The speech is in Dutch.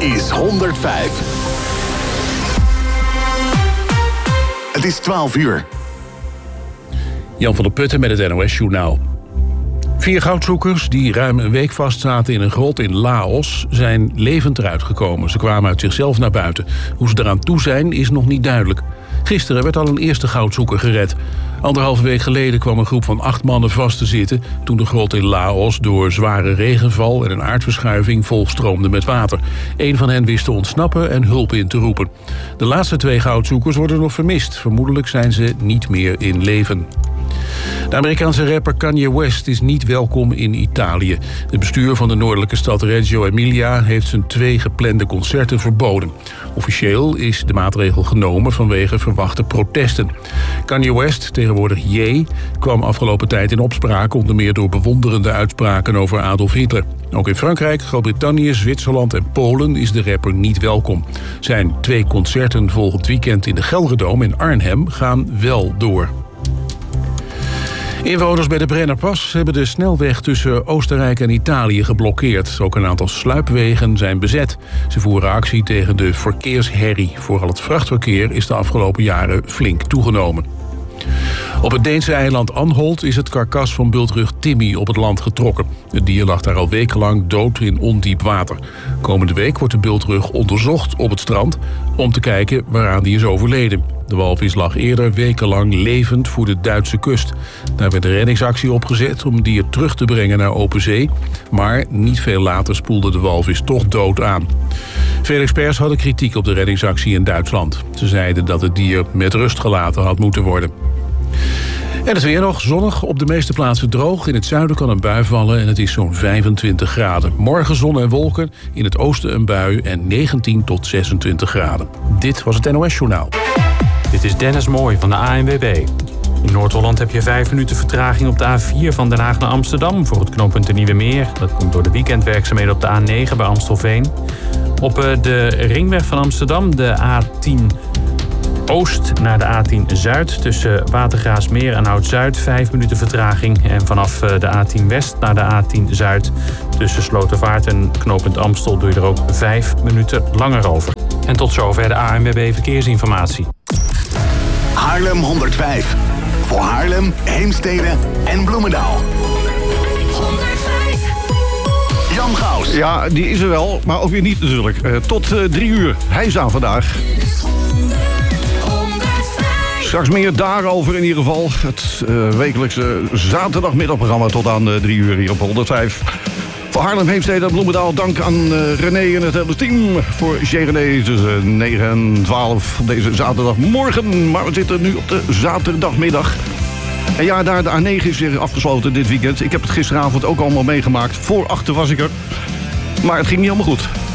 is 105. Het is 12 uur. Jan van der Putten met het NOS-journaal. 4 goudzoekers die ruim een week vastzaten in een grot in Laos zijn levend eruit gekomen. Ze kwamen uit zichzelf naar buiten. Hoe ze eraan toe zijn is nog niet duidelijk. Gisteren werd al een eerste goudzoeker gered. 1,5 week geleden kwam een groep van 8 mannen vast te zitten toen de grot in Laos door zware regenval en een aardverschuiving volstroomde met water. 1 van hen wist te ontsnappen en hulp in te roepen. De laatste 2 goudzoekers worden nog vermist. Vermoedelijk zijn ze niet meer in leven. De Amerikaanse rapper Kanye West is niet welkom in Italië. Het bestuur van de noordelijke stad Reggio Emilia heeft zijn 2 geplande concerten verboden. Officieel is de maatregel genomen vanwege verwachte protesten. Kanye West, tegenwoordig Ye, kwam afgelopen tijd in opspraak, onder meer door bewonderende uitspraken over Adolf Hitler. Ook in Frankrijk, Groot-Brittannië, Zwitserland en Polen is de rapper niet welkom. Zijn 2 concerten volgend weekend in de Gelredome in Arnhem gaan wel door. Inwoners bij de Brennerpas hebben de snelweg tussen Oostenrijk en Italië geblokkeerd. Ook een aantal sluipwegen zijn bezet. Ze voeren actie tegen de verkeersherrie. Vooral het vrachtverkeer is de afgelopen jaren flink toegenomen. Op het Deense eiland Anholt is het karkas van bultrug Timmy op het land getrokken. Het dier lag daar al wekenlang dood in ondiep water. Komende week wordt de bultrug onderzocht op het strand om te kijken waaraan die is overleden. De walvis lag eerder wekenlang levend voor de Duitse kust. Daar werd een reddingsactie opgezet om het dier terug te brengen naar open zee. Maar niet veel later spoelde de walvis toch dood aan. Veel experts hadden kritiek op de reddingsactie in Duitsland. Ze zeiden dat het dier met rust gelaten had moeten worden. En het weer nog zonnig, op de meeste plaatsen droog. In het zuiden kan een bui vallen en het is zo'n 25 graden. Morgen zon en wolken, in het oosten een bui en 19 tot 26 graden. Dit was het NOS-journaal. Dit is Dennis Mooij van de ANWB. In Noord-Holland heb je 5 minuten vertraging op de A4 van Den Haag naar Amsterdam voor het knooppunt de Nieuwe Meer. Dat komt door de weekendwerkzaamheden op de A9 bij Amstelveen. Op de ringweg van Amsterdam, de A10 Oost naar de A10 Zuid. Tussen Watergraafsmeer en Oud-Zuid 5 minuten vertraging. En vanaf de A10 West naar de A10 Zuid. Tussen Slotervaart en knooppunt Amstel doe je er ook 5 minuten langer over. En tot zover de ANWB Verkeersinformatie. Haarlem 105. Voor Haarlem, Heemstede en Bloemendaal. 105. Jan Gaus. Ja, die is er wel, maar ook weer niet natuurlijk. Tot 3 uur. Hij is aan vandaag. Straks meer daarover in ieder geval. Het wekelijkse zaterdagmiddagprogramma tot aan 3 uur hier op 105. Voor Haarlem, Heemstede en Bloemendaal dank aan René en het hele team. Voor René tussen 9 en 12 op deze zaterdagmorgen. Maar we zitten nu op de zaterdagmiddag. En ja, daar de A9 is weer afgesloten dit weekend. Ik heb het gisteravond ook allemaal meegemaakt. Voor 8 was ik er. Maar het ging niet helemaal goed.